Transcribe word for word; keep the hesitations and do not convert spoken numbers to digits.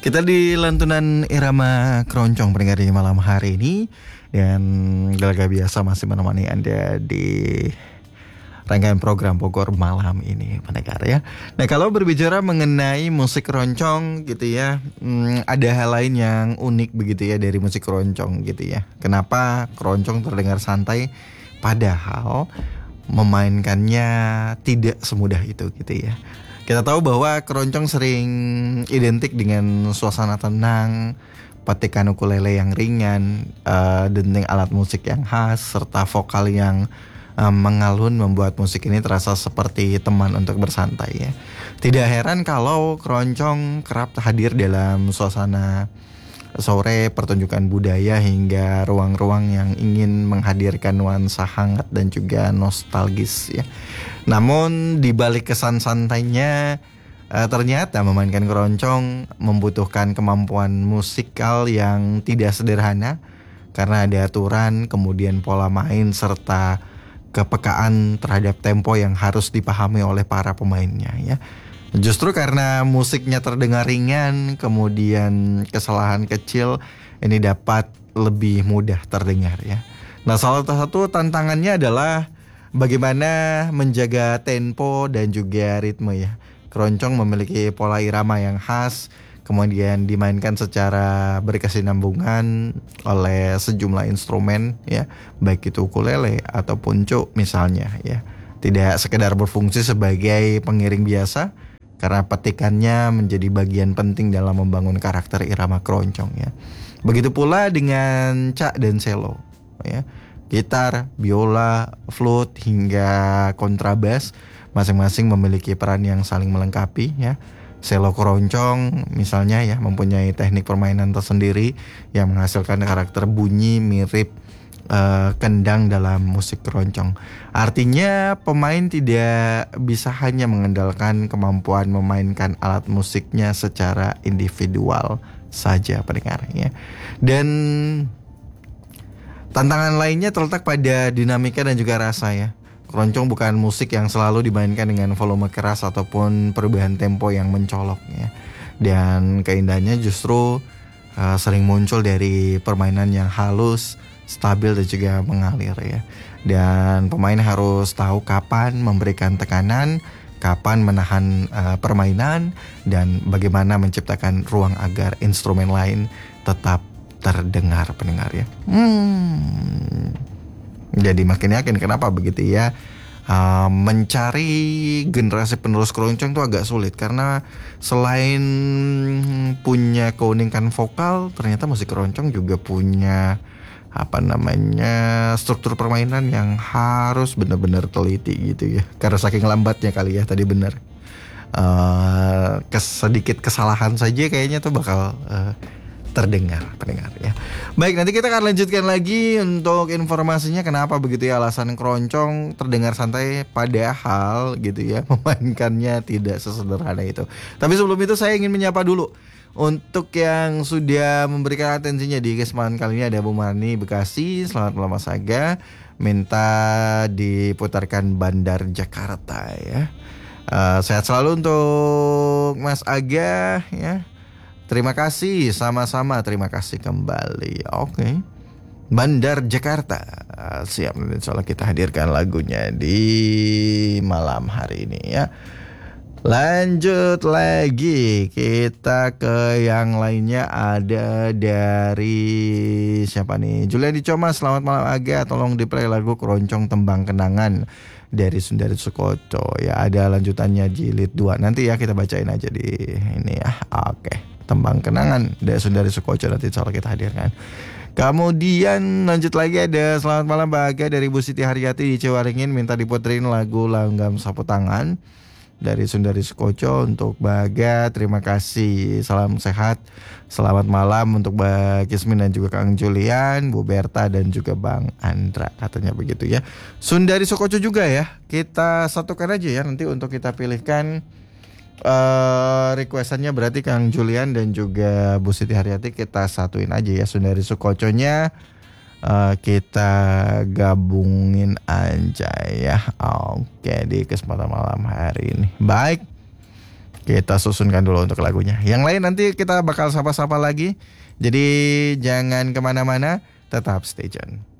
Kita di lantunan irama keroncong pendengar di malam hari ini. Dan gelaga biasa masih menemani Anda di rangkaian program Bogor malam ini pendengar ya. Nah kalau berbicara mengenai musik keroncong gitu ya, hmm, ada hal lain yang unik begitu ya dari musik keroncong gitu ya. Kenapa keroncong terdengar santai padahal memainkannya tidak semudah itu gitu ya. Kita tahu bahwa keroncong sering identik dengan suasana tenang, petikan ukulele yang ringan, uh, denting alat musik yang khas, serta vokal yang uh, mengalun membuat musik ini terasa seperti teman untuk bersantai ya. Tidak heran kalau keroncong kerap hadir dalam suasana sore, pertunjukan budaya hingga ruang-ruang yang ingin menghadirkan nuansa hangat dan juga nostalgis ya. Namun di balik kesan santainya, eh, ternyata memainkan keroncong membutuhkan kemampuan musikal yang tidak sederhana karena ada aturan, kemudian pola main serta kepekaan terhadap tempo yang harus dipahami oleh para pemainnya ya. Justru karena musiknya terdengar ringan, kemudian kesalahan kecil ini dapat lebih mudah terdengar ya. Nah, salah satu tantangannya adalah bagaimana menjaga tempo dan juga ritme ya. Keroncong memiliki pola irama yang khas, kemudian dimainkan secara berkesinambungan oleh sejumlah instrumen ya, baik itu ukulele ataupun cuk misalnya ya. Tidak sekedar berfungsi sebagai pengiring biasa, karena petikannya menjadi bagian penting dalam membangun karakter irama keroncong ya. Begitu pula dengan cak dan selo ya. Gitar, biola, flute hingga kontrabas masing-masing memiliki peran yang saling melengkapi ya. Selo keroncong misalnya ya mempunyai teknik permainan tersendiri yang menghasilkan karakter bunyi mirip Uh, kendang dalam musik keroncong. Artinya pemain tidak bisa hanya mengandalkan kemampuan memainkan alat musiknya secara individual saja pendengar ya. Dan tantangan lainnya terletak pada dinamika dan juga rasa ya. Keroncong bukan musik yang selalu dimainkan dengan volume keras ataupun perubahan tempo yang mencolok ya. Dan keindahannya justru uh, sering muncul dari permainan yang halus, stabil dan juga mengalir ya. Dan pemain harus tahu kapan memberikan tekanan, kapan menahan uh, permainan, dan bagaimana menciptakan ruang agar instrumen lain tetap terdengar pendengar ya. Hmm. Jadi makin yakin kenapa begitu ya. Uh, mencari generasi penerus keroncong itu agak sulit karena selain punya keunikan vokal, ternyata musik keroncong juga punya apa namanya struktur permainan yang harus benar-benar teliti gitu ya. Karena saking lambatnya kali ya tadi benar. Uh, kes, sedikit kesalahan saja kayaknya tuh bakal uh, terdengar pendengar ya. Baik, nanti kita akan lanjutkan lagi untuk informasinya kenapa begitu ya alasan keroncong terdengar santai padahal gitu ya memainkannya tidak sesederhana itu. Tapi sebelum itu saya ingin menyapa dulu untuk yang sudah memberikan atensinya di kesempatan kali ini ada Bu Marni Bekasi. Selamat malam Mas Aga. Minta diputarkan Bandar Jakarta ya. Uh, sehat selalu untuk Mas Aga ya. Terima kasih sama-sama. Terima kasih kembali. Oke okay. Bandar Jakarta. Uh, siap nanti soalnya kita hadirkan lagunya di malam hari ini ya. Lanjut lagi, kita ke yang lainnya ada dari siapa nih? Julian Dicoma, selamat malam Aga, tolong di play lagu Keroncong Tembang Kenangan dari Sundari Sukoco. Ya ada lanjutannya jilid dua, nanti ya kita bacain aja di ini ya. Oke, Tembang Kenangan dari Sundari Sukoco nanti soal kita hadirkan. Kemudian lanjut lagi ada selamat malam Aga dari Bu Siti Haryati di Ciwaringin, minta diputerin lagu Langgam Sapu Tangan dari Sundari Sukoco untuk Baga. Terima kasih, salam sehat, selamat malam untuk Mbak Kismin dan juga Kang Julian, Bu Berta dan juga Bang Andra, katanya begitu ya. Sundari Sukoco juga ya, kita satukan aja ya nanti untuk kita pilihkan uh, requestannya, berarti Kang Julian dan juga Bu Siti Haryati kita satuin aja ya. Sundari Sukoconya Uh, kita gabungin aja ya. Oke, di kesempatan malam hari ini. Baik. Kita susunkan dulu untuk lagunya. Yang lain nanti kita bakal sapa-sapa lagi. Jadi jangan kemana-mana, tetap stay tune.